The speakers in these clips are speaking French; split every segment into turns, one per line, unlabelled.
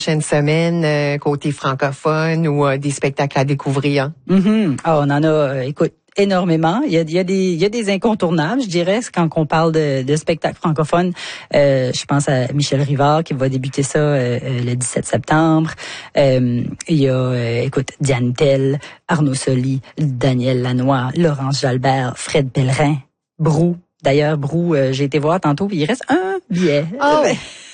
prochaine semaine, côté francophone ou des spectacles à découvrir?
Ah, on en a, écoute, énormément. Il y a des incontournables, je dirais, quand on parle de spectacles francophones. Je pense à Michel Rivard qui va débuter ça le 17 septembre. Il y a, écoute, Diane Tell, Arnaud Soli, Daniel Lanois, Laurence Jalbert, Fred Pellerin, Brou. D'ailleurs, Brou, j'ai été voir tantôt, puis il reste un billet.
Oh.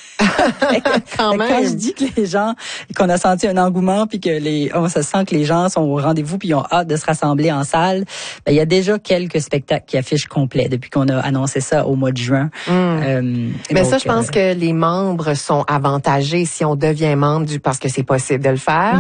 Quand
je dis que les gens, qu'on a senti un engouement, puis que on se sent que les gens sont au rendez-vous, puis ils ont hâte de se rassembler en salle, il y a déjà quelques spectacles qui affichent complet depuis qu'on a annoncé ça au mois de juin.
Mais ça, je pense que les membres sont avantagés si on devient membre parce que c'est possible de le faire.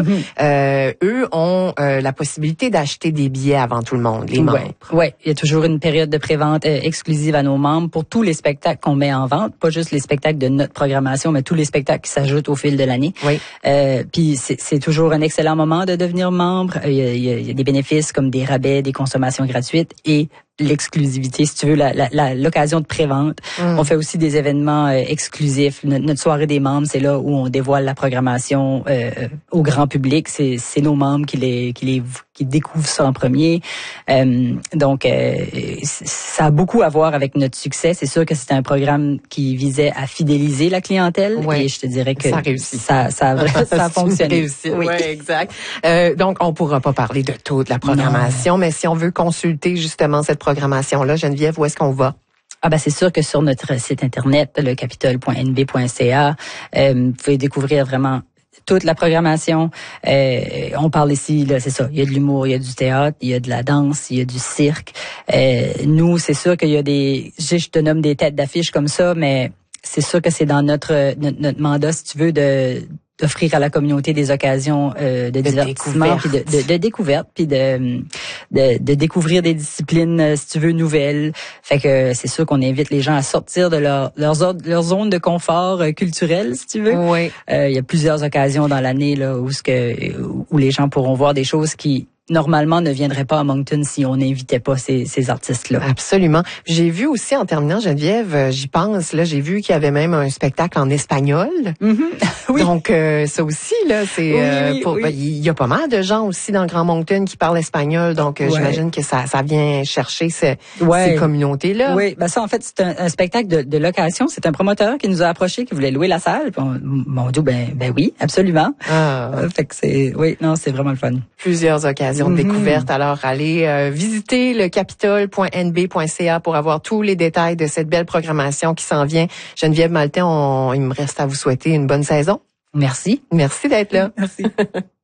Eux ont la possibilité d'acheter des billets avant tout le monde, les membres.
Ouais, il y a toujours une période de prévente exclusive à nos membres pour tous les spectacles qu'on met en vente, pas juste les spectacles de notre programmation, mais tous les spectacles qui s'ajoutent au fil de l'année.
Oui.
Puis c'est toujours un excellent moment de devenir membre. Il y a des bénéfices comme des rabais, des consommations gratuites et l'exclusivité, si tu veux, l'occasion de prévente. On fait aussi des événements exclusifs. Notre soirée des membres, c'est là où on dévoile la programmation au grand public. C'est nos membres qui découvrent ça en premier. Donc, ça a beaucoup à voir avec notre succès. C'est sûr que c'était un programme qui visait à fidéliser la clientèle.
Oui.
Et je te dirais que
ça réussit.
Ça a fonctionné.
Oui, exact. Donc, on pourra pas parler de tout de la programmation, mais si on veut consulter justement cette programmation-là, Geneviève, où est-ce qu'on va?
Ah ben c'est sûr que sur notre site internet, lecapitole.nb.ca, vous pouvez découvrir vraiment toute la programmation. On parle ici, là, c'est ça. Il y a de l'humour, il y a du théâtre, il y a de la danse, il y a du cirque. Nous, c'est sûr qu'il y a je te nomme des têtes d'affiche comme ça, mais c'est sûr que c'est dans notre mandat, si tu veux, d'offrir à la communauté des occasions de divertissement, puis de découverte, puis de découvrir des disciplines, si tu veux, nouvelles. Fait que c'est sûr qu'on invite les gens à sortir de leur zone de confort culturel, si tu veux.
Oui.
Il y a plusieurs occasions dans l'année là où les gens pourront voir des choses qui normalement ne viendraient pas à Moncton si on n'invitait pas ces artistes-là.
Absolument. J'ai vu aussi, en terminant, Geneviève, j'y pense, là, j'ai vu qu'il y avait même un spectacle en espagnol.
Oui.
Donc, ça aussi, là, c'est il y a pas mal de gens aussi dans le Grand Moncton qui parlent espagnol, donc j'imagine que ça vient chercher ces communautés-là.
Oui, ben ça, en fait, c'est un spectacle de location. C'est un promoteur qui nous a approché, qui voulait louer la salle. Puis on dit, ben oui, absolument. Fait que c'est vraiment le fun.
Plusieurs occasions de découverte. Alors, allez visiter le capitole.nb.ca pour avoir tous les détails de cette belle programmation qui s'en vient. Geneviève Maltais, il me reste à vous souhaiter une bonne saison.
Merci.
Merci d'être là.
Merci.